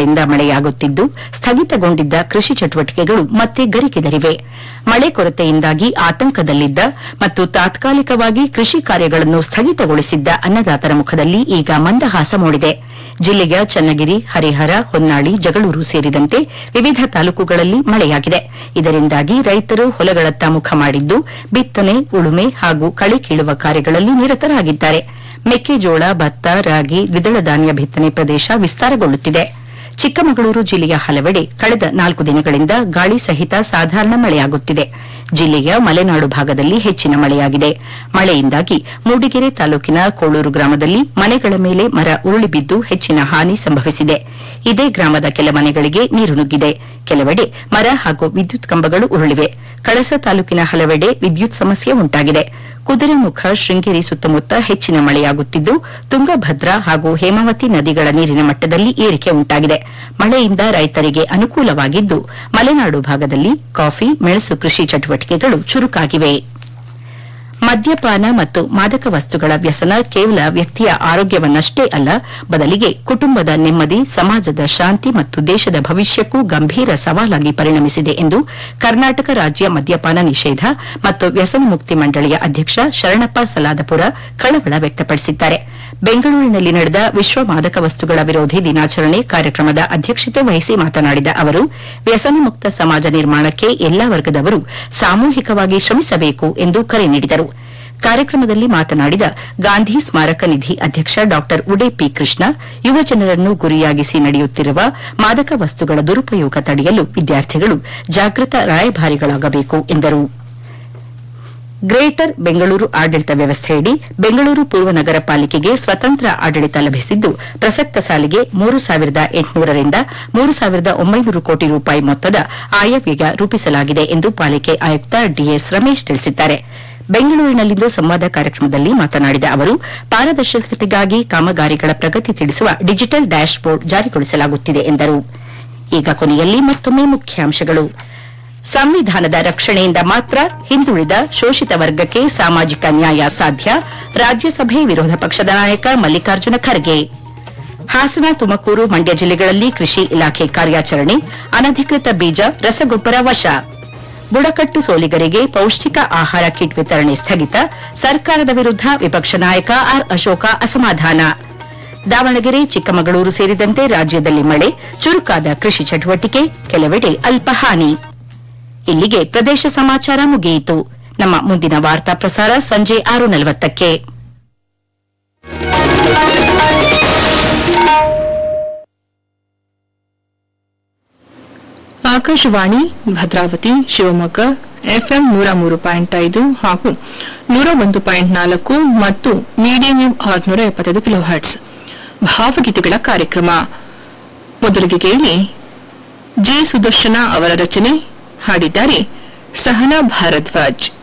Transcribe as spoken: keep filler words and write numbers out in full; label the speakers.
Speaker 1: ದಿನಗಳಿಂದ ಮಳೆಯಾಗುತ್ತಿದ್ದು ಸ್ಥಗಿತಗೊಂಡಿದ್ದ ಕೃಷಿ ಚಟುವಟಿಕೆಗಳು ಮತ್ತೆ ಗರಿಗೆದರಿವೆ. ಮಳೆ ಕೊರತೆಯಿಂದಾಗಿ ಆತಂಕದಲ್ಲಿದ್ದ ಮತ್ತು ತಾತ್ಕಾಲಿಕವಾಗಿ ಕೃಷಿ ಕಾರ್ಯಗಳನ್ನು ಸ್ಥಗಿತಗೊಳಿಸಿದ್ದ ಅನ್ನದಾತರ ಮುಖದಲ್ಲಿ ಈಗ ಮಂದಹಾಸ ಮೂಡಿದೆ. ಜಿಲ್ಲೆಯ ಚನ್ನಗಿರಿ, ಹರಿಹರ, ಹೊನ್ನಾಳಿ, ಜಗಳೂರು ಸೇರಿದಂತೆ ವಿವಿಧ ತಾಲೂಕುಗಳಲ್ಲಿ ಮಳೆಯಾಗಿದೆ. ಇದರಿಂದಾಗಿ ರೈತರು ಹೊಲಗಳತ್ತ ಮುಖ ಮಾಡಿದ್ದು ಬಿತ್ತನೆ, ಉಳುಮೆ ಹಾಗೂ ಕಳೆ ಕೀಳುವ ಕಾರ್ಯಗಳಲ್ಲಿ ನಿರತರಾಗಿದ್ದಾರೆ. ಮೆಕ್ಕೆಜೋಳ, ಭತ್ತ, ರಾಗಿ, ದ್ವಿದಳ ಧಾನ್ಯ ಬಿತ್ತನೆ ಪ್ರದೇಶ ವಿಸ್ತಾರಗೊಳ್ಳುತ್ತಿದೆ. ಚಿಕ್ಕಮಗಳೂರು ಜಿಲ್ಲೆಯ ಹಲವೆಡೆ ಕಳೆದ ನಾಲ್ಕು ದಿನಗಳಿಂದ ಗಾಳಿ ಸಹಿತ ಸಾಧಾರಣ ಮಳೆಯಾಗುತ್ತಿದೆ. ಜಿಲ್ಲೆಯ ಮಲೆನಾಡು ಭಾಗದಲ್ಲಿ ಹೆಚ್ಚಿನ ಮಳೆಯಾಗಿದೆ. ಮಳೆಯಿಂದಾಗಿ ಮೂಡಿಗೆರೆ ತಾಲೂಕಿನ ಕೋಳೂರು ಗ್ರಾಮದಲ್ಲಿ ಮನೆಗಳ ಮೇಲೆ ಮರ ಉರುಳಿ ಬಿದ್ದು ಹೆಚ್ಚಿನ ಹಾನಿ ಸಂಭವಿಸಿದೆ. ಇದೇ ಗ್ರಾಮದ ಕೆಲ ಮನೆಗಳಿಗೆ ನೀರು ನುಗ್ಗಿದೆ. ಕೆಲವೆಡೆ ಮರ ಹಾಗೂ ವಿದ್ಯುತ್ ಕಂಬಗಳು ಉರುಳಿವೆ. ಕಳಸ ತಾಲೂಕಿನ ಹಲವೆಡೆ ವಿದ್ಯುತ್ ಸಮಸ್ಯೆ ಉಂಟಾಗಿದೆ. ಕುದುರೆಮುಖ, ಶೃಂಗೇರಿ ಸುತ್ತಮುತ್ತ ಹೆಚ್ಚಿನ ಮಳೆಯಾಗುತ್ತಿದ್ದು ತುಂಗಭದ್ರಾ ಹಾಗೂ ಹೇಮಾವತಿ ನದಿಗಳ ನೀರಿನ ಮಟ್ಟದಲ್ಲಿ ಏರಿಕೆ ಉಂಟಾಗಿದೆ. ಮಳೆಯಿಂದ ರೈತರಿಗೆ ಅನುಕೂಲವಾಗಿದ್ದು ಮಲೆನಾಡು ಭಾಗದಲ್ಲಿ ಕಾಫಿ, ಮೆಣಸು ಕೃಷಿ ಚಟುವಟಿಕೆಗಳು ಚುರುಕಾಗಿವೆ. ಮದ್ಯಪಾನ ಮತ್ತು ಮಾದಕ ವಸ್ತುಗಳ ವ್ಯಸನ ಕೇವಲ ವ್ಯಕ್ತಿಯ ಆರೋಗ್ಯವನ್ನಷ್ಟೇ ಅಲ್ಲ, ಬದಲಿಗೆ ಕುಟುಂಬದ ನೆಮ್ಮದಿ, ಸಮಾಜದ ಶಾಂತಿ ಮತ್ತು ದೇಶದ ಭವಿಷ್ಯಕ್ಕೂ ಗಂಭೀರ ಸವಾಲಾಗಿ ಪರಿಣಮಿಸಿದೆ ಎಂದು ಕರ್ನಾಟಕ ರಾಜ್ಯ ಮದ್ಯಪಾನ ನಿಷೇಧ ಮತ್ತು ವ್ಯಸನ ಮುಕ್ತಿ ಮಂಡಳಿಯ ಅಧ್ಯಕ್ಷ ಶರಣಪ್ಪ ಸಲಾದಪುರ ಕಳವಳ ವ್ಯಕ್ತಪಡಿಸಿದ್ದಾರೆ. ಬೆಂಗಳೂರಿನಲ್ಲಿ ನಡೆದ ವಿಶ್ವ ಮಾದಕ ವಸ್ತುಗಳ ವಿರೋಧಿ ದಿನಾಚರಣೆ ಕಾರ್ಯಕ್ರಮದ ಅಧ್ಯಕ್ಷತೆ ವಹಿಸಿ ಮಾತನಾಡಿದ ಅವರು, ವ್ಯಸನ ಮುಕ್ತ ಸಮಾಜ ನಿರ್ಮಾಣಕ್ಕೆ ಎಲ್ಲಾ ವರ್ಗದವರು ಸಾಮೂಹಿಕವಾಗಿ ಶ್ರಮಿಸಬೇಕು ಎಂದು ಕರೆ ನೀಡಿದರು. ಕಾರ್ಯಕ್ರಮದಲ್ಲಿ ಮಾತನಾಡಿದ ಗಾಂಧಿ ಸ್ಮಾರಕ ನಿಧಿ ಅಧ್ಯಕ್ಷ ಡಾ ಉಡೆ ಪಿ ಕೃಷ್ಣ, ಯುವ ಜನರನ್ನು ಗುರಿಯಾಗಿಸಿ ನಡೆಯುತ್ತಿರುವ ಮಾದಕ ವಸ್ತುಗಳ ದುರುಪಯೋಗ ತಡೆಯಲು ವಿದ್ಯಾರ್ಥಿಗಳು ಜಾಗೃತ ರಾಯಭಾರಿಗಳಾಗಬೇಕು ಎಂದರು. ಗ್ರೇಟರ್ ಬೆಂಗಳೂರು ಆಡಳಿತ ವ್ಯವಸ್ಥೆಯಡಿ ಬೆಂಗಳೂರು ಪೂರ್ವ ನಗರ ಪಾಲಿಕೆಗೆ ಸ್ವತಂತ್ರ ಆಡಳಿತ ಲಭಿಸಿದ್ದು ಪ್ರಸಕ್ತ ಸಾಲಿಗೆ ಮೂರು ಸಾವಿರದ ಎಂಟುನೂರರಿಂದ ಮೂರು ಸಾವಿರದ ಒಂಬೈನೂರು ಕೋಟಿ ರೂಪಾಯಿ ಮೊತ್ತದ ಆಯವ್ಯಯ ರೂಪಿಸಲಾಗಿದೆ ಎಂದು ಪಾಲಿಕೆ ಆಯುಕ್ತ ಡಿಎಸ್ ರಮೇಶ್ ತಿಳಿಸಿದ್ದಾರೆ. ಬೆಂಗಳೂರಿನಲ್ಲಿಂದು ಸಂವಾದ ಕಾರ್ಯಕ್ರಮದಲ್ಲಿ ಮಾತನಾಡಿದ ಅವರು, ಪಾರದರ್ಶಕತೆಗಾಗಿ ಕಾಮಗಾರಿಗಳ ಪ್ರಗತಿ ತಿಳಿಸುವ ಡಿಜಿಟಲ್ ಡ್ಯಾಶ್ ಬೋರ್ಡ್ ಜಾರಿಗೊಳಿಸಲಾಗುತ್ತಿದೆ ಎಂದರು. ಈಗ ಕೊನೆಯಲ್ಲಿ ಮತ್ತೊಮ್ಮೆ ಮುಖ್ಯಾಂಶಗಳು. ಸಂವಿಧಾನದ ರಕ್ಷಣೆಯಿಂದ ಮಾತ್ರ ಹಿಂದುಳಿದ ಶೋಷಿತ ವರ್ಗಕ್ಕೆ ಸಾಮಾಜಿಕ ನ್ಯಾಯ ಸಾಧ್ಯ, ರಾಜ್ಯಸಭೆ ವಿರೋಧ ಪಕ್ಷದ ನಾಯಕ ಮಲ್ಲಿಕಾರ್ಜುನ ಖರ್ಗೆ. ಹಾಸನ, ತುಮಕೂರು, ಮಂಡ್ಯ ಜಿಲ್ಲೆಗಳಲ್ಲಿ ಕೃಷಿ ಇಲಾಖೆ ಕಾರ್ಯಾಚರಣೆ, ಅನಧಿಕೃತ ಬೀಜ, ರಸಗೊಬ್ಬರ ವಶ. ಬುಡಕಟ್ಟು ಸೋಲಿಗರಿಗೆ ಪೌಷ್ಟಿಕ ಆಹಾರ ಕಿಟ್ ವಿತರಣೆ ಸ್ಥಗಿತ, ಸರ್ಕಾರದ ವಿರುದ್ಧ ವಿಪಕ್ಷ ನಾಯಕ ಆರ್ ಅಶೋಕ ಅಸಮಾಧಾನ. ದಾವಣಗೆರೆ, ಚಿಕ್ಕಮಗಳೂರು ಸೇರಿದಂತೆ ರಾಜ್ಯದಲ್ಲಿ ಮಳೆ, ಚುರುಕಾದ ಕೃಷಿ ಚಟುವಟಿಕೆ, ಕೆಲವೆಡೆ ಅಲ್ಪ ಹಾನಿ. ಇಲ್ಲಿಗೆ ಪ್ರದೇಶ ಸಮಾಚಾರ ಮುಗಿಯಿತು. ನಮ್ಮ ಮುಂದಿನ ವಾರ್ತಾ ಪ್ರಸಾರ ಸಂಜೆ ಆರು ನಲವತ್ತಕ್ಕೆ.
Speaker 2: ಆಕಾಶವಾಣಿ ಭದ್ರಾವತಿ, ಶಿವಮೊಗ್ಗ ಎಫ್ಎಂ ನೂರ ಮೂರು ಪಾಯಿಂಟ್ ಐದು ಹಾಗೂ ನೂರ ಒಂದು ಪಾಯಿಂಟ್ ನಾಲ್ಕು ಮತ್ತು ಮೀಡಿಯಂ ಎಂ ಆರುನೂರ ಎಪ್ಪತ್ತೈದು ಕಿಲೋ ಹರ್ಟ್ಸ್ ಭಾವಗೀತೆಗಳ ಕಾರ್ಯಕ್ರಮ. ಮೊದಲಿಗೆ ಕೇಳಿ ಜೆ ಸುದರ್ಶನ ಅವರ ರಚನೆ, ಹಾಡಿದ್ದಾರೆ ಸಹನಾ ಭಾರದ್ವಾಜ್.